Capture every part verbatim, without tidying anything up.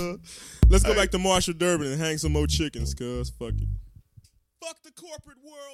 Let's go back to Marshall Durbin and hang some more chickens, cuz. Fuck it. Fuck the corporate world,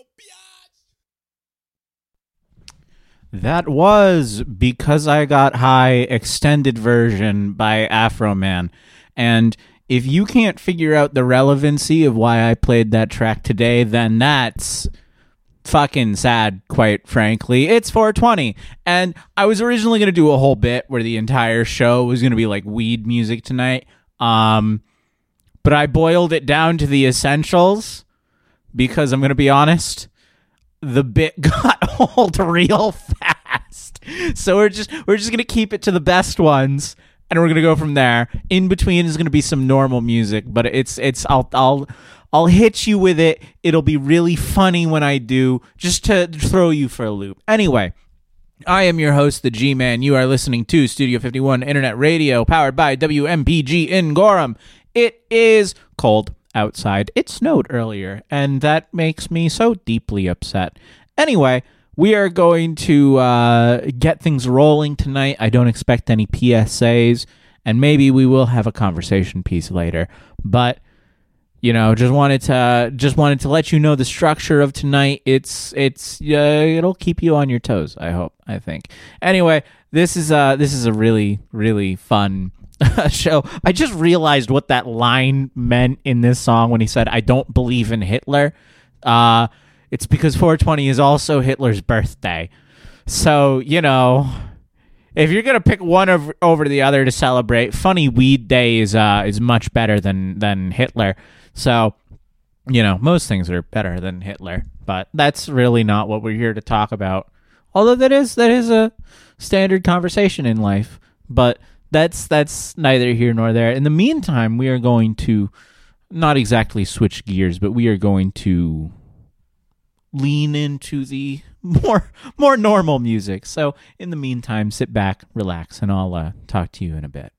biatch. That was Because I Got High extended version by Afroman. And if you can't figure out the relevancy of why I played that track today, then that's fucking sad, quite frankly. It's four twenty, and I was originally going to do a whole bit where the entire show was going to be like weed music tonight, um, but I boiled it down to the essentials because I'm going to be honest, the bit got old real fast, so we're just we're just going to keep it to the best ones, and we're going to go from there. In between is going to be some normal music, but it's it's I'll I'll I'll hit you with it. It'll be really funny when I do, just to throw you for a loop. Anyway, I am your host, the G-Man. You are listening to Studio fifty-one Internet Radio, powered by W M P G in Gorham. It is cold outside. It snowed earlier, and that makes me so deeply upset. Anyway, we are going to uh, get things rolling tonight. I don't expect any P S As, and maybe we will have a conversation piece later, but you know, just wanted to just wanted to let you know the structure of tonight. It's it's uh, it'll keep you on your toes. I hope. I think. Anyway, this is uh this is a really really fun show. I just realized what that line meant in this song when he said, "I don't believe in Hitler." Uh, it's because four twenty is also Hitler's birthday. So you know, if you're gonna pick one over, over the other to celebrate, Funny Weed Day is uh is much better than than Hitler. So, you know, most things are better than Hitler, but that's really not what we're here to talk about. Although that is that is a standard conversation in life, but that's that's neither here nor there. In the meantime, we are going to not exactly switch gears, but we are going to lean into the more more normal music. So, in the meantime, sit back, relax, and I'll uh, talk to you in a bit.